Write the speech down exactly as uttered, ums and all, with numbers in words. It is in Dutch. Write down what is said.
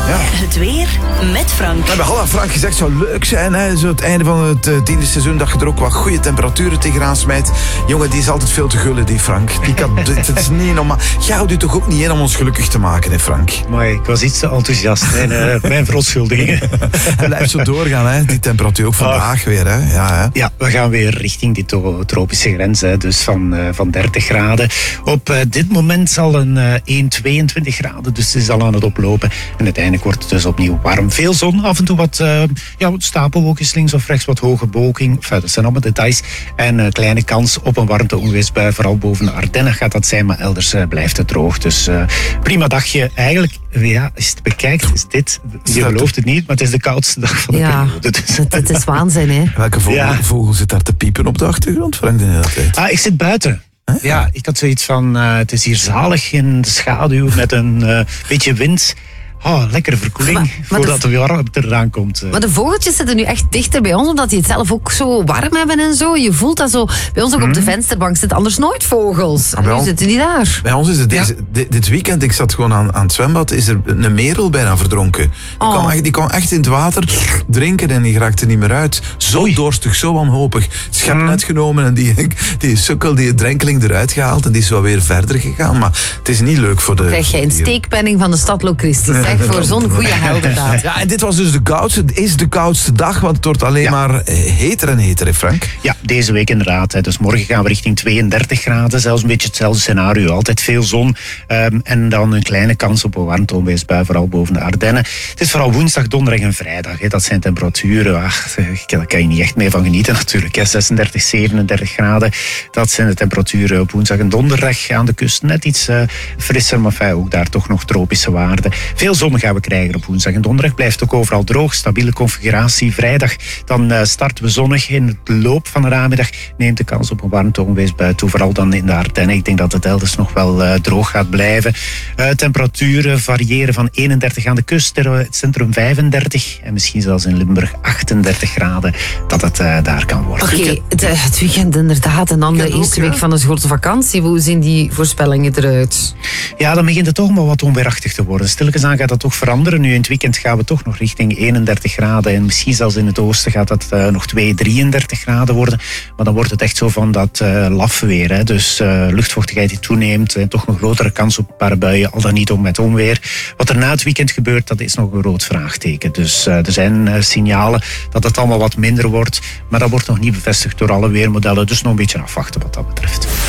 Ja. Het weer met Frank. We hebben al aan Frank gezegd, het zou leuk zijn, hè? Zo het einde van het uh, tiende seizoen, dat je er ook wat goede temperaturen tegenaan smijt. Jongen, die is altijd veel te gullen, die Frank. Die kan, het is niet normaal. Jij houdt u toch ook niet in om ons gelukkig te maken, hè Frank? Maar ik was iets te enthousiast, hè. Uh, mijn verontschuldigingen. Het blijft zo doorgaan, hè? Die temperatuur, ook vandaag oh. weer. Hè? Ja, hè? ja, we gaan weer richting die tropische grens, hè. Dus van, uh, van dertig graden. Op uh, dit moment zal een uh, één komma tweeëntwintig graden, dus het is al aan het oplopen. En uiteindelijk wordt het dus opnieuw warm. Veel zon, af en toe wat, uh, ja, wat stapelwolkjes links of rechts, wat hoge bewolking. Enfin, dat zijn allemaal details. En een uh, kleine kans op een warmte-onweersbui, vooral boven de Ardennen gaat dat zijn, maar elders uh, blijft het droog. Dus uh, prima dagje. Eigenlijk, ja, als je het bekijkt, is dit, je gelooft het niet, maar het is de koudste dag van de ja, periode. Dus. Het, het is waanzin, hè? Welke vogel, ja. vogel zit daar te piepen op de achtergrond, Frank, de hele tijd? Ah, ik zit buiten. Huh? Ja, ik had zoiets van, uh, het is hier zalig in de schaduw met een uh, beetje wind. Oh, lekkere verkoeling, maar, maar voordat de warmte eraan komt. Maar de vogeltjes zitten nu echt dichter bij ons, omdat die het zelf ook zo warm hebben en zo. Je voelt dat zo. Bij ons ook mm. op de vensterbank zitten anders nooit vogels. En nu on... zitten die daar. Bij ons is het deze, ja. dit, dit weekend, ik zat gewoon aan, aan het zwembad, is er een merel bijna verdronken. Die, oh. kwam echt, die kwam echt in het water drinken en die raakte niet meer uit. Zo Oei. dorstig, zo wanhopig. Het schep mm. uitgenomen en die, die sukkel, die drenkeling eruit gehaald en die is wel weer verder gegaan. Maar het is niet leuk voor de... Krijg jij een steekpenning van de stad Locristi? Voor zo'n goede heldendaad. Ja, en dit was dus de koudste, is de koudste dag, want het wordt alleen ja. maar heter en heter, hè Frank? Ja, deze week inderdaad. Hè. Dus morgen gaan we richting tweeëndertig graden, zelfs een beetje hetzelfde scenario. Altijd veel zon um, en dan een kleine kans op een warmte-onweersbui, vooral boven de Ardennen. Het is vooral woensdag, donderdag en vrijdag. Hè. Dat zijn temperaturen, ach, daar kan je niet echt mee van genieten natuurlijk. Hè. zesendertig, zevenendertig graden, dat zijn de temperaturen op woensdag en donderdag aan de kust. Net iets uh, frisser, maar fijn, ook daar toch nog tropische waarden. Veel zon gaan we krijgen op woensdag en donderdag. Blijft ook overal droog, stabiele configuratie. Vrijdag dan uh, starten we zonnig. In de loop van de namiddag neemt de kans op een warmte-onweersbui toe. Vooral dan in de Ardennen. Ik denk dat het elders nog wel uh, droog gaat blijven. Uh, temperaturen variëren van eenendertig aan de kust, het centrum vijfendertig en misschien zelfs in Limburg achtendertig graden, dat het uh, daar kan worden. Oké, okay, het, het weekend inderdaad en dan de eerste ook, week ja. van de grote vakantie. Hoe zien die voorspellingen eruit? Ja, dan begint het toch maar wat onweerachtig te worden. Stilletjes aan gaat dat toch veranderen. Nu in het weekend gaan we toch nog richting eenendertig graden en misschien zelfs in het oosten gaat dat uh, nog twee, drieëndertig graden worden. Maar dan wordt het echt zo van dat uh, laf weer. Hè. Dus uh, luchtvochtigheid die toeneemt en toch een grotere kans op een paar buien, al dan niet ook met onweer. Wat er na het weekend gebeurt, dat is nog een groot vraagteken. Dus uh, er zijn uh, signalen dat het allemaal wat minder wordt, maar dat wordt nog niet bevestigd door alle weermodellen. Dus nog een beetje afwachten wat dat betreft.